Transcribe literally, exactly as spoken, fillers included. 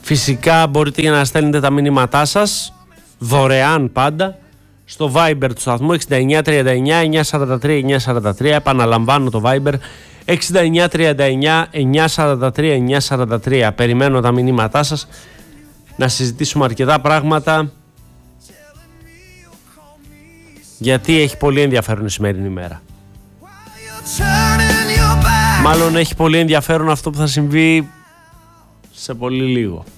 Φυσικά μπορείτε για να στέλνετε τα μηνύματά σας δωρεάν πάντα στο Viber του σταθμού εξήντα εννιά τριάντα εννιά εννιακόσια σαράντα τρία εννιακόσια σαράντα τρία. Επαναλαμβάνω το Viber εξήντα εννιά τριάντα εννιά εννιακόσια σαράντα τρία εννιακόσια σαράντα τρία. Περιμένω τα μηνύματά σας να συζητήσουμε αρκετά πράγματα, γιατί έχει πολύ ενδιαφέρον η σημερινή ημέρα. Μάλλον έχει πολύ ενδιαφέρον αυτό που θα συμβεί σε πολύ λίγο.